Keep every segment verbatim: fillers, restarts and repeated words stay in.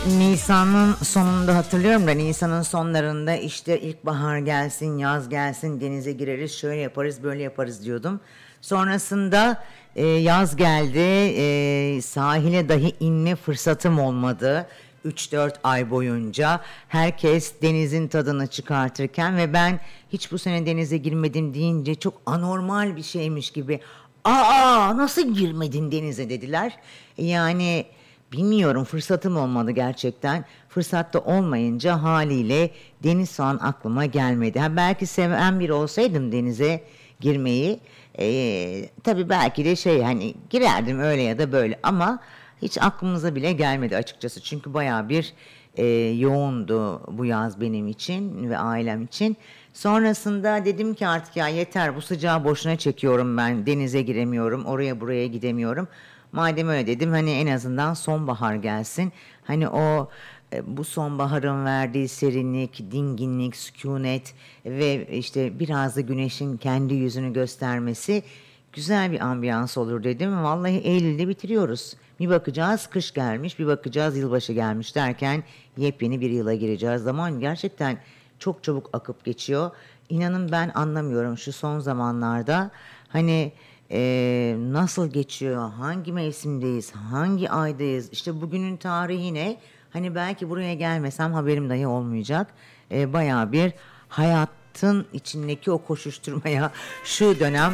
Nisan'ın sonunda hatırlıyorum da Nisan'ın sonlarında işte ilkbahar gelsin, yaz gelsin, denize gireriz, şöyle yaparız, böyle yaparız diyordum. Sonrasında e, yaz geldi, e, sahile dahi inme fırsatım olmadı. üç dört ay boyunca herkes denizin tadını çıkartırken ve ben hiç bu sene denize girmedim deyince çok anormal bir şeymiş gibi, ''Aa, nasıl girmedin denize?'' dediler. Yani bilmiyorum, fırsatım olmadı gerçekten. Fırsatta olmayınca haliyle deniz şu an aklıma gelmedi. Ha, belki seven biri olsaydım denize girmeyi, eee tabii belki de şey hani girerdim öyle ya da böyle, ama hiç aklımıza bile gelmedi açıkçası. Çünkü bayağı bir eee, yoğundu bu yaz benim için ve ailem için. Sonrasında dedim ki artık ya yeter, bu sıcağı boşuna çekiyorum ben. Denize giremiyorum, oraya buraya gidemiyorum. Madem öyle dedim, hani en azından sonbahar gelsin. Hani o e, bu sonbaharın verdiği serinlik, dinginlik, sükunet ve işte biraz da güneşin kendi yüzünü göstermesi güzel bir ambiyans olur dedim. Vallahi Eylül'de bitiriyoruz. Bir bakacağız kış gelmiş, bir bakacağız yılbaşı gelmiş derken yepyeni bir yıla gireceğiz. Zaman gerçekten çok çabuk akıp geçiyor. İnanın ben anlamıyorum şu son zamanlarda hani eee, nasıl geçiyor, hangi mevsimdeyiz, hangi aydayız, işte bugünün tarihi ne? Hani belki buraya gelmesem haberim dahi olmayacak. Eee bayağı bir hayatın içindeki o koşuşturmaya şu dönem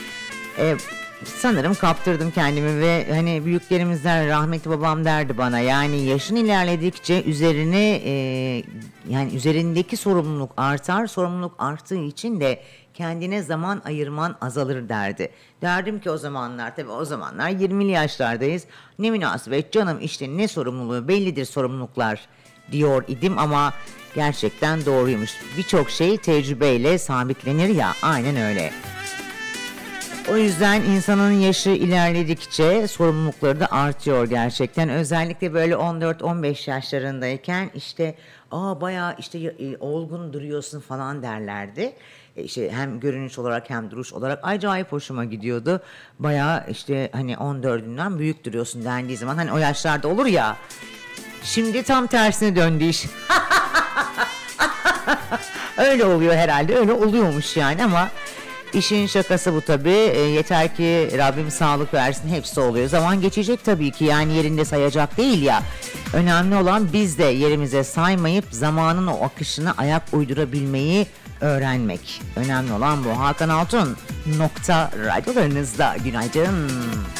e, sanırım kaptırdım kendimi ve hani büyüklerimizden, rahmetli babam derdi bana, yani yaşın ilerledikçe üzerine e, yani üzerindeki sorumluluk artar, sorumluluk arttığı için de kendine zaman ayırman azalır derdi. Derdim ki o zamanlar, tabii o zamanlar yirmili yaşlardayız, ne münasebet canım, işte ne sorumluluğu, bellidir sorumluluklar diyor idim, ama gerçekten doğruymuş. Birçok şey tecrübeyle sabitlenir ya, aynen öyle. O yüzden insanın yaşı ilerledikçe sorumlulukları da artıyor gerçekten. Özellikle böyle on dört on beş yaşlarındayken işte aa bayağı işte e, olgun duruyorsun falan derlerdi. E, işte hem görünüş olarak hem duruş olarak acayip hoşuma gidiyordu. Bayağı işte hani on dördünden büyük duruyorsun dendiği zaman, hani o yaşlarda olur ya. Şimdi tam tersine döndü iş. Öyle oluyor herhalde, öyle oluyormuş yani, ama işin şakası bu tabii. E, yeter ki Rabbim sağlık versin, hepsi oluyor. Zaman geçecek tabii ki, yani yerinde sayacak değil ya. Önemli olan biz de yerimize saymayıp zamanın o akışına ayak uydurabilmeyi öğrenmek. Önemli olan bu. Hakan Altun nokta radyolarınızda. Günaydın.